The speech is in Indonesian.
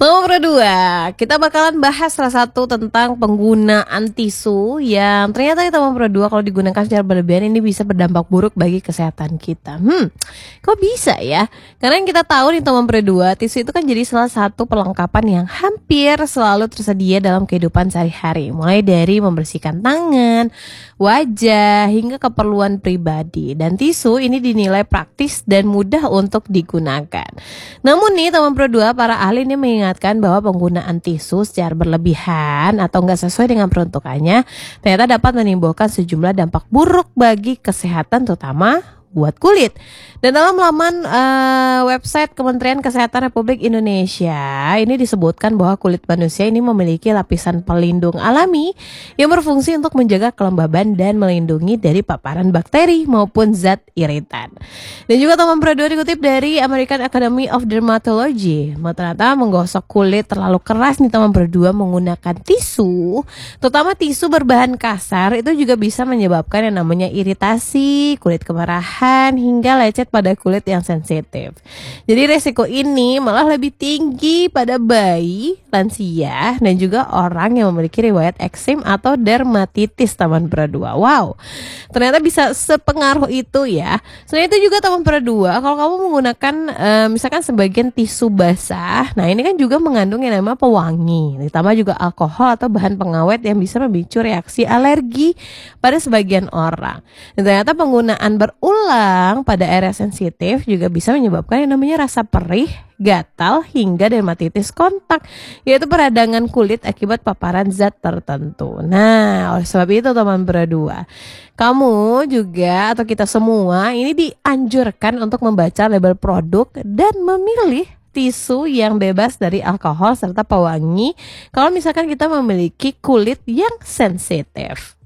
Nomor 2, kita bakalan bahas salah satu tentang penggunaan tisu yang ternyata kita nomor 2 kalau digunakan secara berlebihan ini bisa berdampak buruk bagi kesehatan kita. Kok bisa ya? Karena yang kita tahu nih nomor 2, tisu itu kan jadi salah satu perlengkapan yang hampir selalu tersedia dalam kehidupan sehari-hari. Mulai dari membersihkan tangan, wajah, hingga keperluan pribadi. Dan tisu ini dinilai praktis dan mudah untuk digunakan. Namun nih nomor 2, para ahli ini mengingatkan bahwa penggunaan tisu secara berlebihan atau nggak sesuai dengan peruntukannya ternyata dapat menimbulkan sejumlah dampak buruk bagi kesehatan terutama buat kulit. Dan dalam laman website Kementerian Kesehatan Republik Indonesia ini disebutkan bahwa kulit manusia ini memiliki lapisan pelindung alami yang berfungsi untuk menjaga kelembaban dan melindungi dari paparan bakteri maupun zat iritan. Dan juga nomor 2 dikutip dari American Academy of Dermatology, ternyata menggosok kulit terlalu keras nih nomor 2 menggunakan tisu, terutama tisu berbahan kasar itu juga bisa menyebabkan yang namanya iritasi, kulit kemerahan, hingga lecet pada kulit yang sensitif. Jadi resiko ini malah lebih tinggi pada bayi, lansia, dan juga orang yang memiliki riwayat eksim atau dermatitis nomor 2. Wow, ternyata bisa sepengaruh itu ya. Selain itu juga nomor 2, kalau kamu menggunakan misalkan sebagian tisu basah, nah ini kan juga mengandung yang namanya pewangi, ditambah juga alkohol atau bahan pengawet yang bisa memicu reaksi alergi pada sebagian orang. Dan ternyata penggunaan berulang pada area sensitif juga bisa menyebabkan yang namanya rasa perih, gatal, hingga dermatitis kontak, yaitu peradangan kulit akibat paparan zat tertentu. Nah, oleh sebab itu nomor 2, kamu juga atau kita semua ini dianjurkan untuk membaca label produk dan memilih tisu yang bebas dari alkohol serta pewangi kalau misalkan kita memiliki kulit yang sensitif.